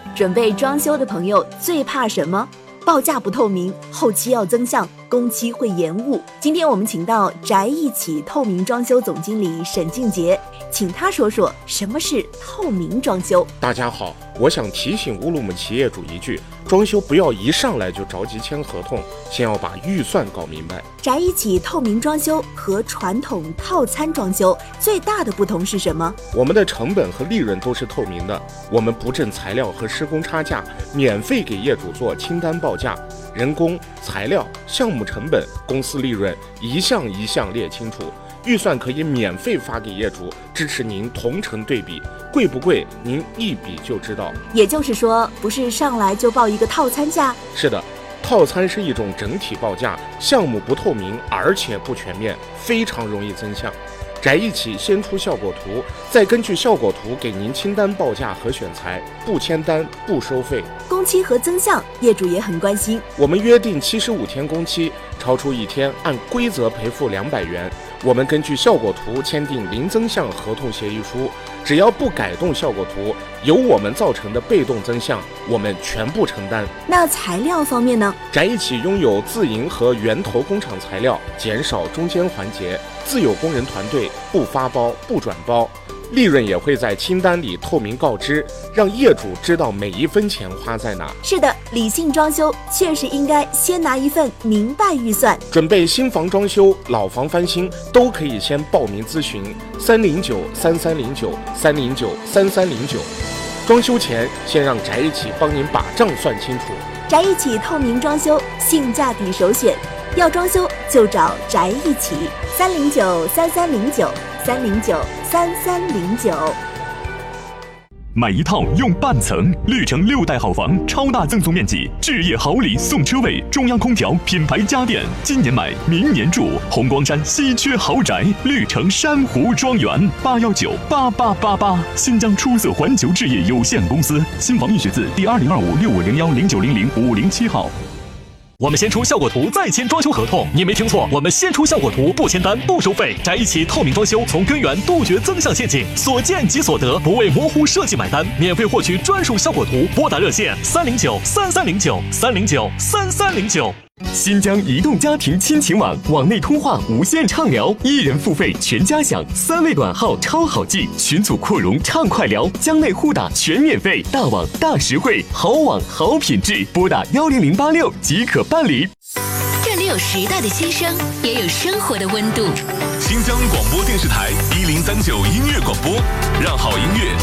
准备装修的朋友最怕什么？报价不透明，后期要增项，工期会延误。今天我们请到宅一起透明装修总经理沈静杰，请他说说什么是透明装修。 大家好，我想提醒乌鲁木齐业主一句，装修不要一上来就着急签合同，先要把预算搞明白。 宅一起透明装修和传统套餐装修最大的不同是什么？ 我们的成本和利润都是透明的，我们不挣材料和施工差价，免费给业主做清单报价，人工、材料、项目成本、公司利润一项一项列清楚，预算可以免费发给业主，支持您同城对比，贵不贵您一比就知道。 也就是说，不是上来就报一个套餐价？ 是的，套餐是一种整体报价，项目不透明而且不全面，非常容易增项。宅一起先出效果图，再根据效果图给您清单报价和选材，不签单不收费。 工期和增项业主也很关心， 我们约定75天工期，超出1天按规则赔付200元。我们根据效果图签订零增项合同协议书，只要不改动效果图，由我们造成的被动增项，我们全部承担。 那材料方面呢？ 宅一起拥有自营和源头工厂材料，减少中间环节，自有工人团队，不发包不转包，利润也会在清单里透明告知，让业主知道每一分钱花在哪。 是的，理性装修确实应该先拿一份明白预算。 准备新房装修、老房翻新都可以先报名咨询309-3309-309-3309。装修前先让宅一起帮您把账算清楚。 宅一起透明装修，性价比首选，要装修就找宅一起，309-3309-309-3309。 买一套用半层，绿城6代好房，超大赠送面积，置业好礼送车位，中央空调，品牌家电，今年买明年住，红光山稀缺豪宅，绿城珊瑚庄园，8198888，新疆出色环球置业有限公司，新房易学字第202565010900-507号。 我们先出效果图，再签装修合同。你没听错，我们先出效果图，不签单，不收费。宅一起透明装修，从根源杜绝增项陷阱，所见即所得，不为模糊设计买单。免费获取专属效果图，拨打热线309-3309-309-3309。 新疆移动家庭亲情网，网内通话无限畅聊，1人付费全家享，3位短号超好记，群组扩容畅快聊，疆内互打全免费，大网大实惠，好网好品质，拨打10086即可办理。 这里有时代的心声，也有生活的温度。 新疆广播电视台1039音乐广播，让好音乐